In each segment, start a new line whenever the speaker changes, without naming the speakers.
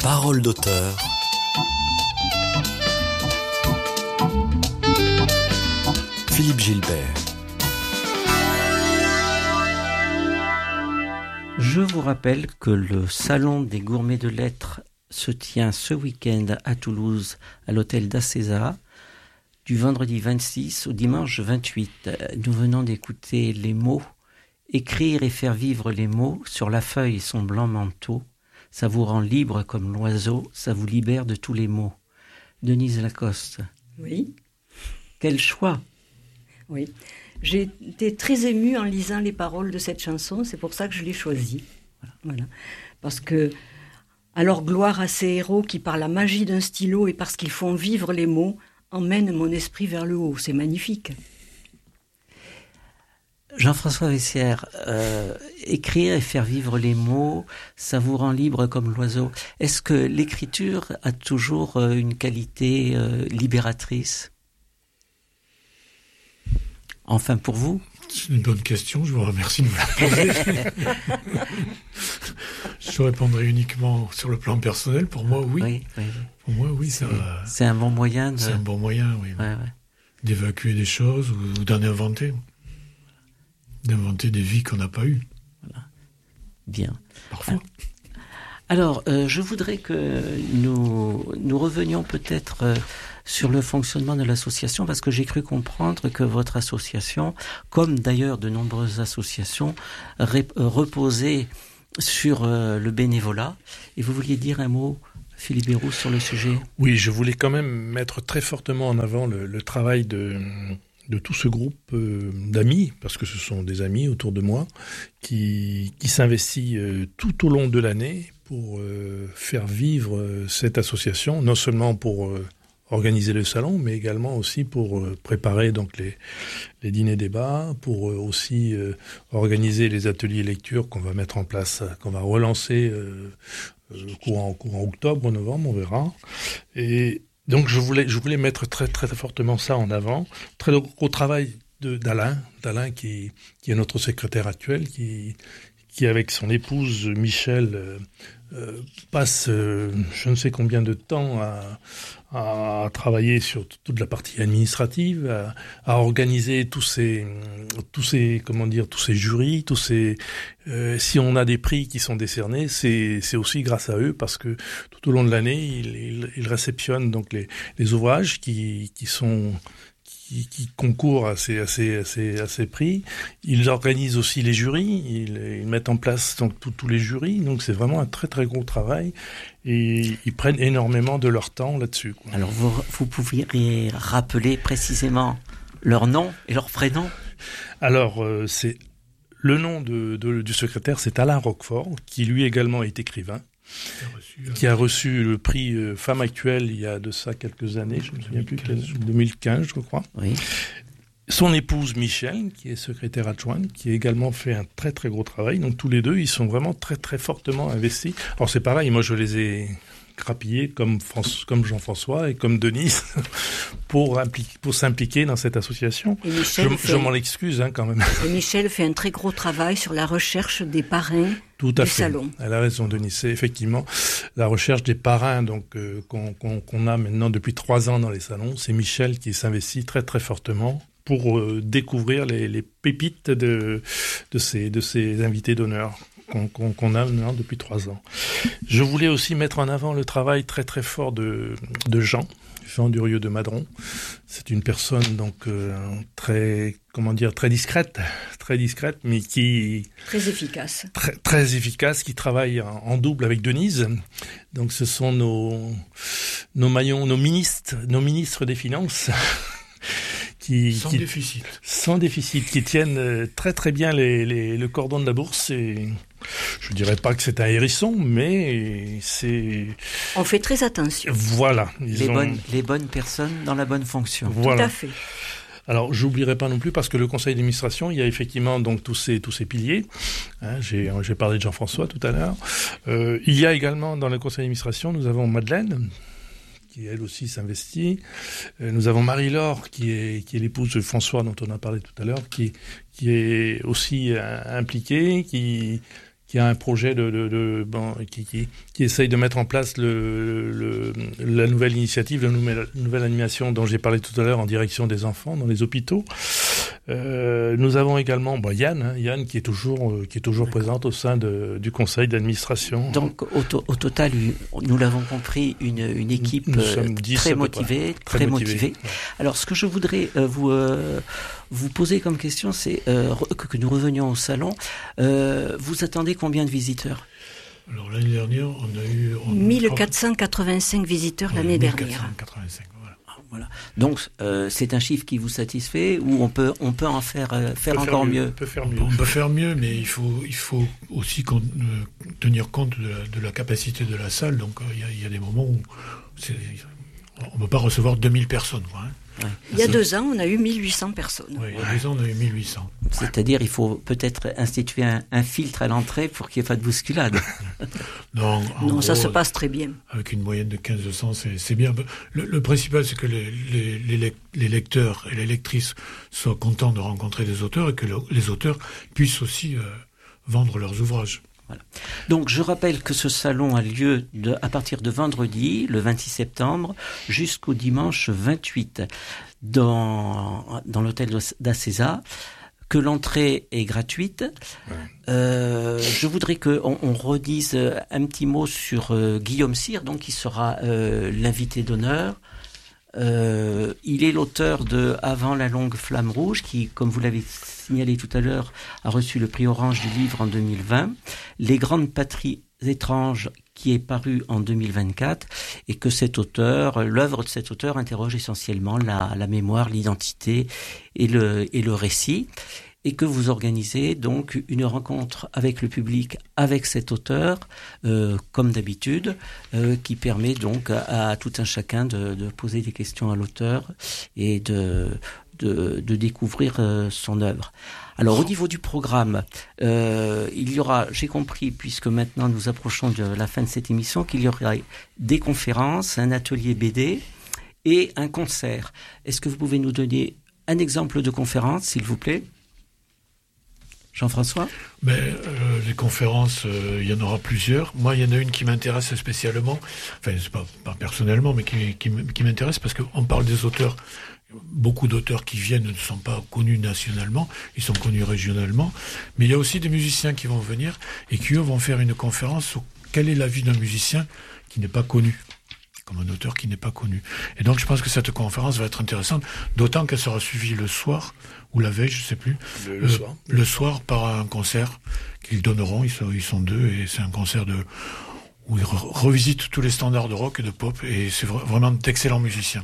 Parole d'auteur. Philippe Gilbert.
Je vous rappelle que le Salon des gourmets de lettres se tient ce week-end à Toulouse, à l'hôtel d'Acesa, du vendredi 26 au dimanche 28. Nous venons d'écouter les mots. Écrire et faire vivre les mots sur la feuille et son blanc manteau, ça vous rend libre comme l'oiseau, ça vous libère de tous les maux. Denise Lacoste.
Oui.
Quel choix!
Oui. J'ai été très émue en lisant les paroles de cette chanson, c'est pour ça que je l'ai choisie. Voilà. Parce que, alors gloire à ces héros qui, par la magie d'un stylo et parce qu'ils font vivre les mots, emmènent mon esprit vers le haut. C'est magnifique.
Jean-François Vessière, écrire et faire vivre les mots, ça vous rend libre comme l'oiseau. Est-ce que l'écriture a toujours une qualité libératrice? Enfin, pour vous?
C'est une bonne question, je vous remercie de me la poser. Je répondrai uniquement sur le plan personnel. Pour moi, oui.
Oui.
Pour moi, oui.
C'est un bon moyen
C'est un bon moyen, oui.
Ouais.
D'évacuer des choses ou d'en inventer. D'inventer des vies qu'on n'a pas eues.
Voilà. Bien.
Parfois.
Alors, je voudrais que nous revenions peut-être sur le fonctionnement de l'association, parce que j'ai cru comprendre que votre association, comme d'ailleurs de nombreuses associations, reposait sur le bénévolat. Et vous vouliez dire un mot, Philippe Béroux, sur le sujet?
Oui, je voulais quand même mettre très fortement en avant le travail de tout ce groupe d'amis, parce que ce sont des amis autour de moi, qui s'investit tout au long de l'année pour faire vivre cette association, non seulement pour organiser le salon, mais également aussi pour préparer donc les dîners-débats, pour aussi organiser les ateliers lecture qu'on va mettre en place, qu'on va relancer courant octobre, novembre, on verra. Et donc je voulais mettre très très fortement ça en avant. Très gros travail d'Alain qui est notre secrétaire actuel, qui avec son épouse Michel passe je ne sais combien de temps à travailler sur toute la partie administrative, à organiser tous ces jurys, si on a des prix qui sont décernés, c'est aussi grâce à eux, parce que tout au long de l'année, ils réceptionnent donc les ouvrages qui concourent à ces prix. Ils organisent aussi les jurys, ils mettent en place donc tous les jurys, donc c'est vraiment un très très gros travail, et ils prennent énormément de leur temps là-dessus, quoi.
Alors vous pouviez rappeler précisément leur nom et leur prénom?
Alors c'est le nom du secrétaire, c'est Alain Roquefort, qui lui également est écrivain, qui a reçu le prix Femme Actuelle il y a de ça quelques années, je ne me souviens plus, 2015 je crois.
Oui.
Son épouse Michel, qui est secrétaire adjointe, qui a également fait un très très gros travail. Donc tous les deux, ils sont vraiment très très fortement investis. Alors c'est pareil, moi je les ai crapillés comme Jean-François et comme Denise pour s'impliquer dans cette association. Je m'en excuse quand même.
Et Michel fait un très gros travail sur la recherche des parrains
Tout à
du
fait.
salon.
Elle a raison, Denise. C'est effectivement la recherche des parrains donc qu'on a maintenant depuis 3 ans dans les salons. C'est Michel qui s'investit très très fortement pour découvrir les pépites de ces invités d'honneur qu'on a maintenant depuis 3 ans. Je voulais aussi mettre en avant le travail très très fort de Jean Durieux de Madron. C'est une personne donc très discrète, mais qui
très efficace,
très efficace, qui travaille en double avec Denise. Donc ce sont nos maillons, nos ministres des Finances. Sans déficit, qui tiennent très très bien le cordon de la bourse. Et je dirais pas que c'est un hérisson, mais c'est...
On fait très attention.
Voilà.
Les bonnes personnes dans la bonne fonction.
Voilà.
Tout à fait.
Alors, j'oublierai pas non plus, parce que le conseil d'administration, il y a effectivement donc tous ces piliers. J'ai parlé de Jean-François tout à l'heure. Il y a également dans le conseil d'administration, nous avons Madeleine, qui elle aussi s'investit. Nous avons Marie-Laure, qui est l'épouse de François, dont on a parlé tout à l'heure, qui est aussi impliquée, qui a un projet qui essaye de mettre en place la nouvelle initiative, la nouvelle animation dont j'ai parlé tout à l'heure en direction des enfants dans les hôpitaux. Nous avons également Yann qui est toujours présente au sein du conseil d'administration.
Donc au total, nous l'avons compris, une équipe très motivée. Ouais. Alors ce que je voudrais vous poser comme question, c'est que nous revenions au salon. Vous attendez combien de visiteurs ?
Alors l'année dernière, on a eu
1485 visiteurs l'année dernière.
1485, voilà.
Voilà. Donc c'est un chiffre qui vous satisfait ou on peut en faire encore mieux.
On peut
faire mieux, mais il faut aussi tenir compte de la capacité de la salle. Donc il y a des moments où on ne peut pas recevoir 2000 personnes, quoi, hein.
Ouais.
Il y a 2 ans, on a eu 1800 personnes.
Oui, il y a 2 ans, on a eu 1800.
C'est-à-dire, il faut peut-être instituer un filtre à l'entrée pour qu'il n'y ait pas de bousculade.
Non, gros,
ça se passe très bien.
Avec une moyenne de 1500, c'est bien. Le principal, c'est que les lecteurs et les lectrices soient contents de rencontrer des auteurs et que les auteurs puissent aussi vendre leurs ouvrages.
Voilà. Donc je rappelle que ce salon a lieu à partir de vendredi, le 26 septembre, jusqu'au dimanche 28 dans l'hôtel d'Acesa, que l'entrée est gratuite. Ouais. Je voudrais qu'on redise un petit mot sur Guillaume Cyr, donc qui sera l'invité d'honneur. Il est l'auteur de Avant la longue flamme rouge qui, comme vous l'avez signalé tout à l'heure, a reçu le prix Orange du livre en 2020, Les grandes patries étranges qui est paru en 2024 et que l'œuvre de cet auteur interroge essentiellement la mémoire, l'identité et le récit. Et que vous organisez donc une rencontre avec le public, avec cet auteur, comme d'habitude, qui permet donc à tout un chacun de poser des questions à l'auteur et de découvrir son œuvre. Alors au niveau du programme, il y aura, j'ai compris, puisque maintenant nous approchons de la fin de cette émission, qu'il y aura des conférences, un atelier BD et un concert. Est-ce que vous pouvez nous donner un exemple de conférence, s'il vous plaît ? Jean-François ?
Les conférences, il y en aura plusieurs. Moi, il y en a une qui m'intéresse spécialement. Enfin, c'est pas personnellement, mais qui m'intéresse parce qu'on parle des auteurs. Beaucoup d'auteurs qui viennent ne sont pas connus nationalement, ils sont connus régionalement. Mais il y a aussi des musiciens qui vont venir et qui, eux, vont faire une conférence sur quelle est la vie d'un musicien qui n'est pas connu, comme un auteur qui n'est pas connu. Et donc, je pense que cette conférence va être intéressante, d'autant qu'elle sera suivie le soir, ou la veille, je ne sais plus. Le soir, par un concert qu'ils donneront, ils sont 2, et c'est un concert où ils revisitent tous les standards de rock et de pop, et c'est vraiment d'excellents musiciens.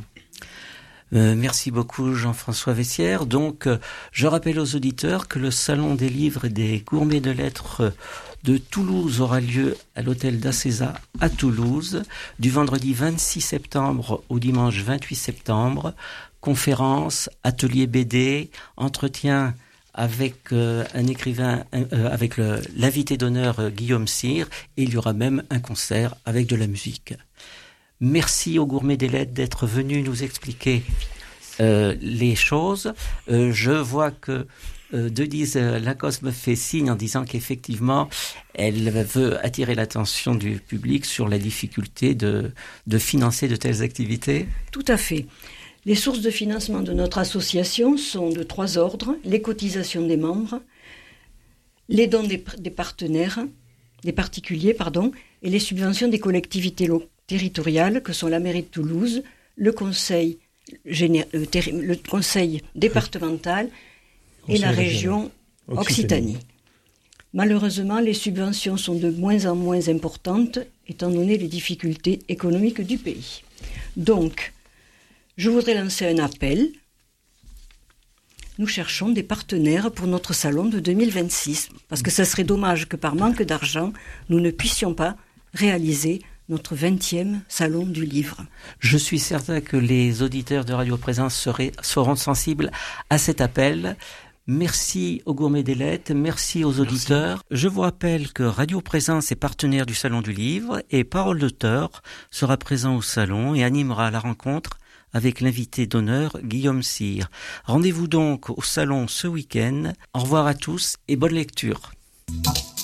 Merci beaucoup Jean-François Vessière. Donc, je rappelle aux auditeurs que le Salon des livres et des gourmets de lettres de Toulouse aura lieu à l'hôtel d'Acesa à Toulouse, du vendredi 26 septembre au dimanche 28 septembre. Conférences, ateliers BD, entretien avec un écrivain, avec l'invité d'honneur Guillaume Cyr, et il y aura même un concert avec de la musique. Merci aux gourmets des lettres d'être venus nous expliquer les choses. Je vois que Denise Lacoste me fait signe en disant qu'effectivement, elle veut attirer l'attention du public sur la difficulté de financer de telles activités.
Tout à fait. Les sources de financement de notre association sont de 3 ordres, les cotisations des membres, les dons des partenaires, des particuliers, et les subventions des collectivités territoriales que sont la mairie de Toulouse, le conseil départemental et la région Occitanie. Malheureusement, les subventions sont de moins en moins importantes étant donné les difficultés économiques du pays. Donc, je voudrais lancer un appel. Nous cherchons des partenaires pour notre salon de 2026, parce que ça serait dommage que par manque d'argent, nous ne puissions pas réaliser notre 20e salon du livre.
Je suis certain que les auditeurs de Radio Présence seront sensibles à cet appel. Merci aux gourmets des lettres, merci aux auditeurs. Merci. Je vous rappelle que Radio Présence est partenaire du Salon du Livre et Parole d'auteur sera présent au salon et animera la rencontre avec l'invité d'honneur Guillaume Cyr. Rendez-vous donc au salon ce week-end. Au revoir à tous et bonne lecture.